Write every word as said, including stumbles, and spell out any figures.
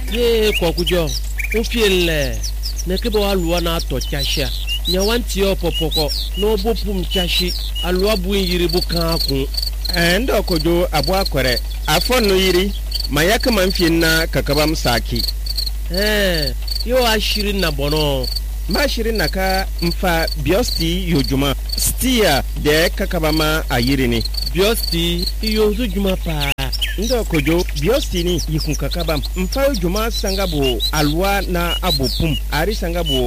Ye kwakujo. Ufiele. Nekebo alua na to chasha. Nyawanti yo popoko. No bopum chashi. Alua buin yiribu kanku. Endo kojo abwa kwere. Afon no yiri. Mayaka manfien na kakabam saki. Eh. Yo ashirin na bono. Ma shirin naka mfa biosti yojuma. Stia de kakabama ayirini. Biosti yozu juma pa. Ndo kojo biosti ni yikun kakabam. Mfa yojuma sangabo alwa na abopum. Ari sangabo